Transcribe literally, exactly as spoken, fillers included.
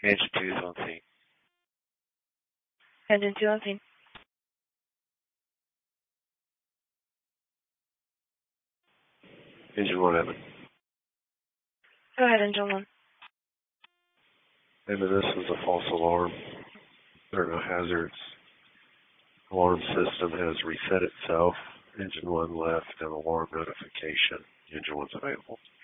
Engine two is on scene. Engine two on scene. Engine one, Evan. Go ahead, Engine one. Evan, this is a false alarm. There are no hazards. Alarm system has reset itself. Engine one left an alarm notification. Engine one's available.